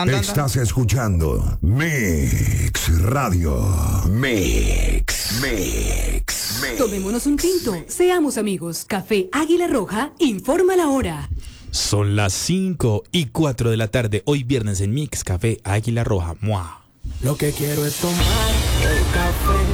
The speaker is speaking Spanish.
Estás escuchando Mix Radio. Mix. Tomémonos un tinto, seamos amigos. Café Águila Roja informa la hora. Son las 5:04 de la tarde, hoy viernes en Mix Café Águila Roja. ¡Mua! Lo que quiero es tomar el café.